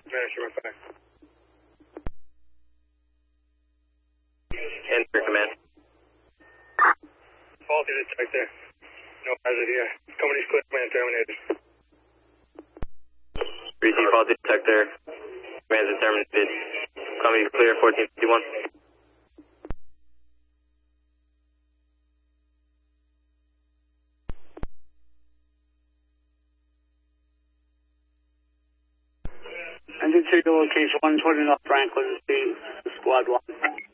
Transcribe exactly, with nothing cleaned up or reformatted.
Manager, my five. Enter command. Faulty detector. No hazard here. Company's clear, command terminated. Receive faulty detector. Command is terminated. Company clear, fourteen fifty-one. Enter to your location, one twenty North Franklin, Street, Squad one.